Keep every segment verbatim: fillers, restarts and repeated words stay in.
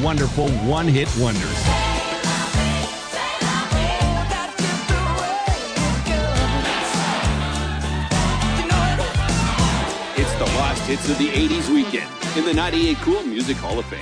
wonderful one-hit wonders. It's the lost hits of the eighties weekend in the ninety-eight Cool Music Hall of Fame.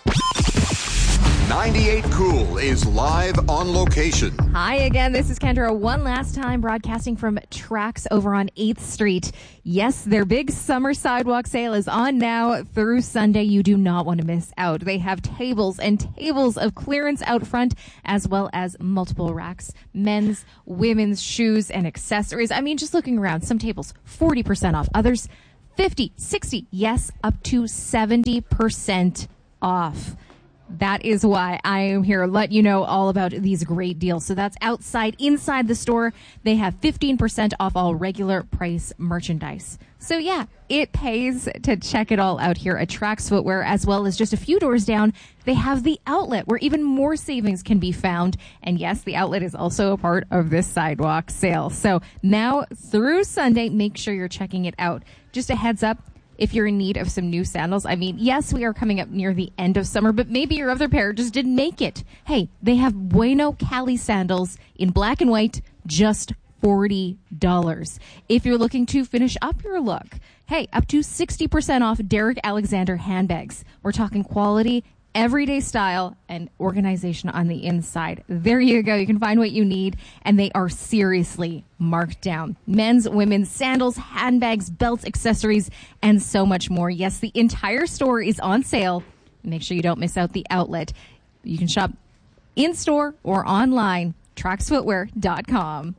ninety-eight Cool is live on location. Hi again, this is Kendra one last time broadcasting from Trax over on eighth Street. Yes, their big summer sidewalk sale is on now through Sunday. You do not want to miss out. They have tables and tables of clearance out front, as well as multiple racks, men's, women's shoes and accessories. I mean, just looking around, some tables forty percent off, others fifty, sixty, yes, up to seventy percent off. That is why I am here to let you know all about these great deals. So that's outside. Inside the store, they have fifteen percent off all regular price merchandise. So yeah, it pays to check it all out here at Trax Footwear, as well as just a few doors down, they have the outlet where even more savings can be found. And yes, the outlet is also a part of this sidewalk sale. So now through Sunday, make sure you're checking it out. Just a heads up, if you're in need of some new sandals, I mean, yes, we are coming up near the end of summer, but maybe your other pair just didn't make it. Hey, they have Bueno Cali sandals in black and white, just forty dollars. If you're looking to finish up your look, hey, up to sixty percent off Derek Alexander handbags. We're talking quality, everyday style, and organization on the inside. There you go. You can find what you need, and they are seriously marked down. Men's, women's, sandals, handbags, belts, accessories, and so much more. Yes, the entire store is on sale. Make sure you don't miss out the outlet. You can shop in-store or online, trax footwear dot com.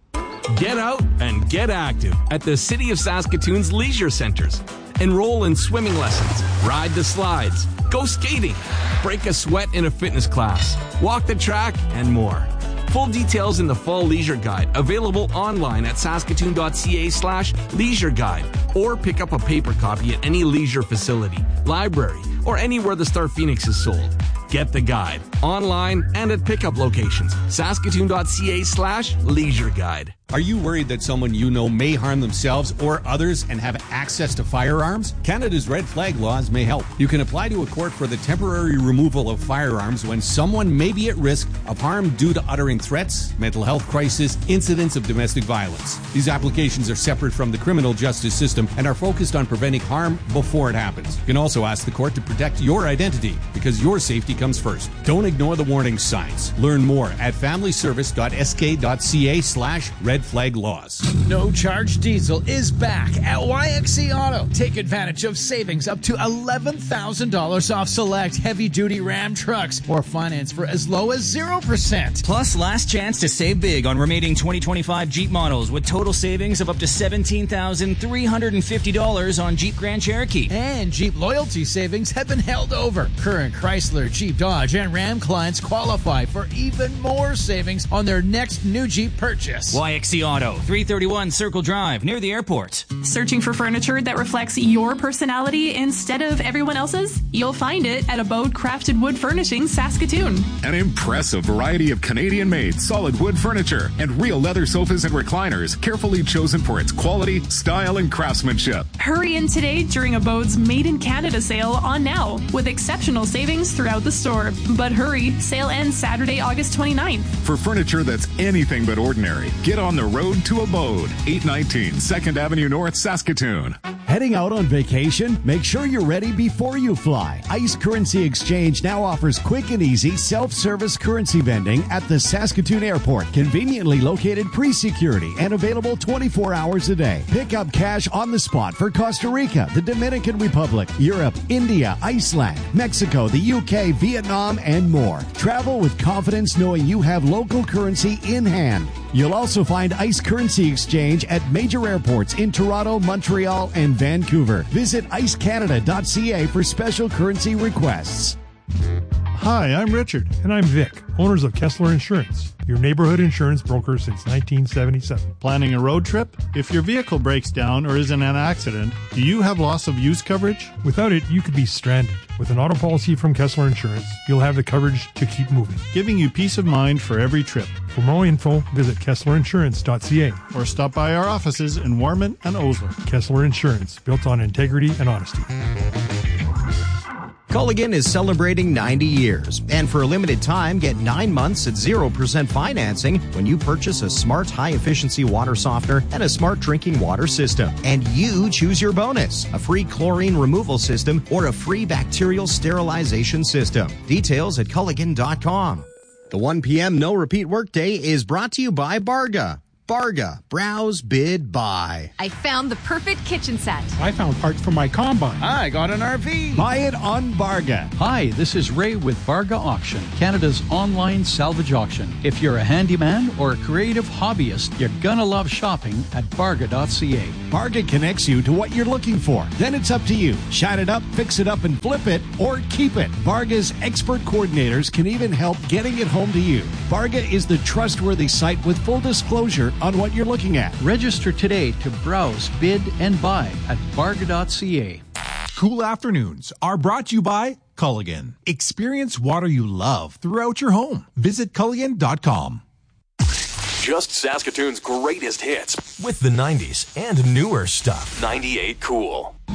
Get out and get active at the City of Saskatoon's leisure centers. Enroll in swimming lessons, ride the slides, go skating, break a sweat in a fitness class, walk the track, and more. Full details in the Fall Leisure Guide, available online at saskatoon.ca slash leisure guide, or pick up a paper copy at any leisure facility, library, or anywhere the Star Phoenix is sold. Get the guide online and at pickup locations. Saskatoon.ca slash leisure guide. Are you worried that someone you know may harm themselves or others and have access to firearms? Canada's red flag laws may help. You can apply to a court for the temporary removal of firearms when someone may be at risk of harm due to uttering threats, mental health crisis, incidents of domestic violence. These applications are separate from the criminal justice system and are focused on preventing harm before it happens. You can also ask the court to protect your identity because your safety comes first. Don't ignore the warning signs. Learn more at familyservice.sk.ca slash red flag laws. No Charge Diesel is back at Y X C Auto. Take advantage of savings up to eleven thousand dollars off select heavy-duty Ram trucks or finance for as low as zero percent. Plus, last chance to save big on remaining twenty twenty-five Jeep models with total savings of up to seventeen thousand three hundred fifty dollars on Jeep Grand Cherokee. And Jeep loyalty savings have been held over. Current Chrysler, Jeep, Dodge, and Ram clients qualify for even more savings on their next new Jeep purchase. Y X C Auto, three thirty-one Circle Drive, near the airport. Searching for furniture that reflects your personality instead of everyone else's? You'll find it at Abode Crafted Wood Furnishings, Saskatoon. An impressive variety of Canadian-made solid wood furniture and real leather sofas and recliners, carefully chosen for its quality, style, and craftsmanship. Hurry in today during Abode's Made in Canada sale on now, with exceptional savings throughout the store. But hurry, sale ends Saturday, August twenty-ninth. For furniture that's anything but ordinary, get on the road to Abode, eight nineteen second Avenue North, Saskatoon. Heading out on vacation? Make sure you're ready before you fly. Ice Currency Exchange now offers quick and easy self-service currency vending at the Saskatoon Airport, conveniently located pre-security and available twenty-four hours a day. Pick up cash on the spot for Costa Rica, the Dominican Republic, Europe, India, Iceland, Mexico, the U K, Vietnam, and more. Travel with confidence knowing you have local currency in hand. You'll also find Ice Currency Exchange at major airports in Toronto, Montreal, and Vancouver. Visit ice canada dot c a for special currency requests. Hi, I'm Richard. And I'm Vic, owners of Kessler Insurance, your neighborhood insurance broker since nineteen seventy-seven. Planning a road trip? If your vehicle breaks down or is in an accident, do you have loss of use coverage? Without it, you could be stranded. With an auto policy from Kessler Insurance, you'll have the coverage to keep moving, giving you peace of mind for every trip. For more info, visit kessler insurance dot c a or stop by our offices in Warman and Osler. Kessler Insurance, built on integrity and honesty. Culligan is celebrating ninety years, and for a limited time, get nine months at zero percent financing when you purchase a smart high-efficiency water softener and a smart drinking water system. And you choose your bonus, a free chlorine removal system or a free bacterial sterilization system. Details at Culligan dot com. The one p.m. no repeat workday is brought to you by Barga. Barga. Browse, bid, buy. I found the perfect kitchen set. I found parts for my combine. I got an R V. Buy it on Barga. Hi, this is Ray with Barga Auction, Canada's online salvage auction. If you're a handyman or a creative hobbyist, you're gonna love shopping at barga dot c a. Barga connects you to what you're looking for. Then it's up to you. Shine it up, fix it up, and flip it, or keep it. Barga's expert coordinators can even help getting it home to you. Barga is the trustworthy site with full disclosure on what you're looking at. Register today to browse, bid, and buy at barga dot c a. Cool afternoons are brought to you by Culligan. Experience water you love throughout your home. Visit Culligan dot com. Just Saskatoon's greatest hits with the nineties and newer stuff. ninety-eight Cool.